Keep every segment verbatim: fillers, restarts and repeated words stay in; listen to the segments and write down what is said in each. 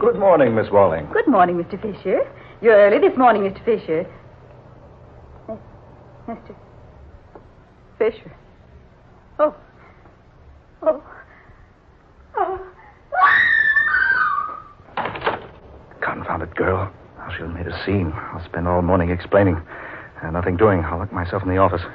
Good morning, Miss Walling. Good morning, Mister Fisher. You're early this morning, Mister Fisher. Mister Fisher. Oh. Oh. Oh. Confounded girl. Now she'll have made a scene. I'll spend all morning explaining. And nothing doing. I'll lock myself in the office.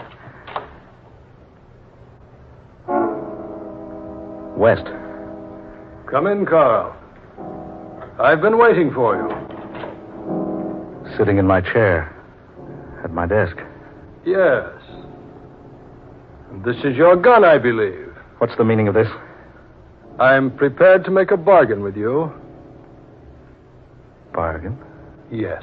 West. Come in, Carl. I've been waiting for you. Sitting in my chair. At my desk. Yes. This is your gun, I believe. What's the meaning of this? I'm prepared to make a bargain with you. Bargain? Yes.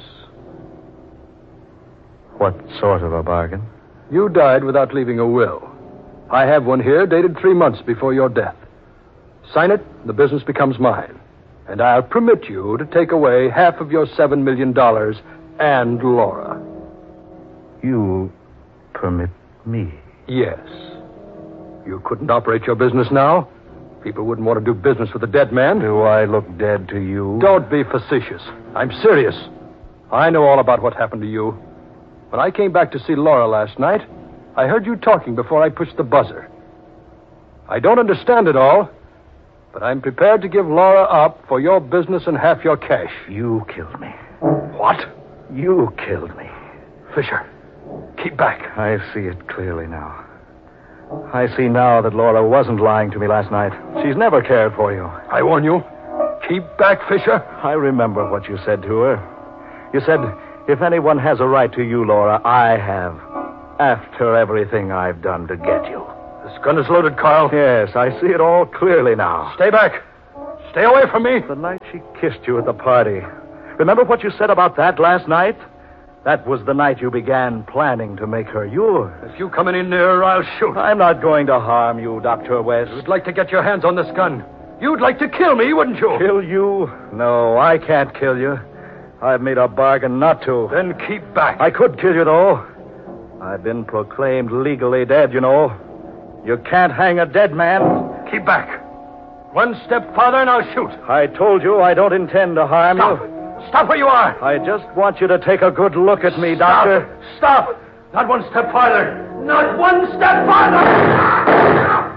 What sort of a bargain? You died without leaving a will. I have one here dated three months before your death. Sign it, the business becomes mine. And I'll permit you to take away half of your seven million dollars and Laura. You permit me? Yes. You couldn't operate your business now. People wouldn't want to do business with a dead man. Do I look dead to you? Don't be facetious. I'm serious. I know all about what happened to you. When I came back to see Laura last night, I heard you talking before I pushed the buzzer. I don't understand it all, but I'm prepared to give Laura up for your business and half your cash. You killed me. What? You killed me. Fisher, keep back. I see it clearly now. I see now that Laura wasn't lying to me last night. She's never cared for you. I warn you. Keep back, Fisher. I remember what you said to her. You said, if anyone has a right to you, Laura, I have. After everything I've done to get you. This gun is loaded, Carl. Yes, I see it all clearly now. Stay back. Stay away from me. The night she kissed you at the party. Remember what you said about that last night? That was the night you began planning to make her yours. If you come any nearer, I'll shoot. I'm not going to harm you, Doctor West. You'd like to get your hands on this gun. You'd like to kill me, wouldn't you? Kill you? No, I can't kill you. I've made a bargain not to. Then keep back. I could kill you, though. I've been proclaimed legally dead, you know. You can't hang a dead man. Keep back. One step farther and I'll shoot. I told you I don't intend to harm Stop. you. Stop where you are. I just want you to take a good look at me, Stop. Doctor. Stop. Not one step farther. Not one step farther.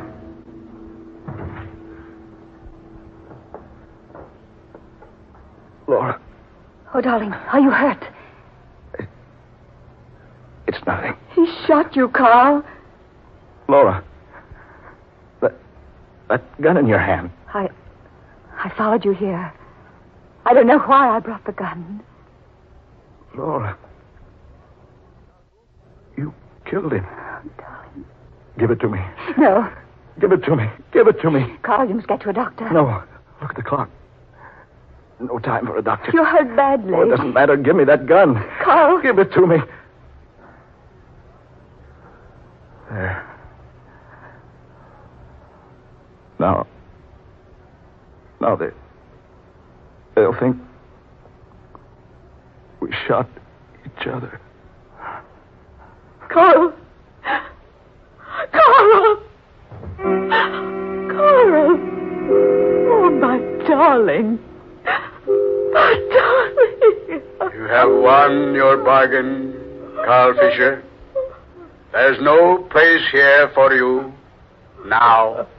Laura. Oh, darling, are you hurt? It, it's nothing. He shot you, Carl. Laura. That, that gun in your hand. I... I followed you here. I don't know why I brought the gun. Laura. You killed him. Oh, darling. Give it to me. No. Give it to me. Give it to me. Carl, you must get to a doctor. No. Look at the clock. No time for a doctor. You're hurt badly. Oh, it doesn't matter. Give me that gun. Carl. Give it to me. There. Now. Now they... They'll think we shot each other. Carl. Carl. Carl. Oh, my darling. My darling. You have won your bargain, Carl Fisher. There's no place here for you now.